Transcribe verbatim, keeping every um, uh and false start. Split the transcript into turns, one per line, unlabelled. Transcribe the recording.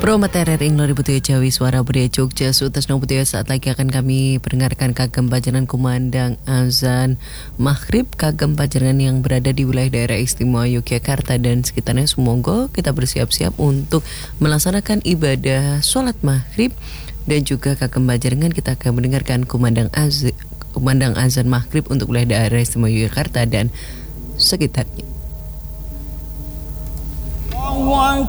Roma Terer Ing Lori Putih Jawi Suara Budaya Jogja Sutas No Putih. Saat lagi akan kami pendengarkan kagem pajaran kumandang azan maghrib kagem pajaran yang berada di wilayah daerah istimewa Yogyakarta dan sekitarnya. Semoga kita bersiap-siap untuk melaksanakan ibadah sholat maghrib. Dan juga kagem pajaran kita akan mendengarkan kumandang azan, kumandang azan maghrib untuk wilayah daerah istimewa Yogyakarta dan sekitarnya.